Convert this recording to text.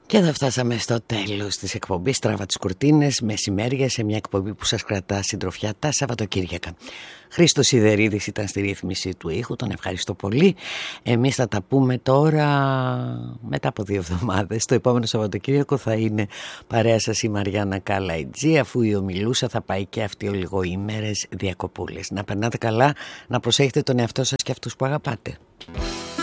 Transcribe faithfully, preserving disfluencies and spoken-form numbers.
Και εδώ φτάσαμε στο τέλος της εκπομπής Τράβα τις κουρτίνες, μεσημέρια, σε μια εκπομπή που σας κρατά συντροφιά τα Σαββατοκύριακα. Χρήστος Σιδερίδης ήταν στη ρύθμιση του ήχου, τον ευχαριστώ πολύ. Εμείς θα τα πούμε τώρα μετά από δύο εβδομάδες. Το επόμενο Σαββατοκύριακο θα είναι παρέα σας η Μαριάννα Καλαϊτζή, αφού η Ομιλούσα θα πάει και αυτή ολιγοήμερες διακοπούλες. Να περνάτε καλά, να προσέχετε τον εαυτό σας και αυτούς που αγαπάτε.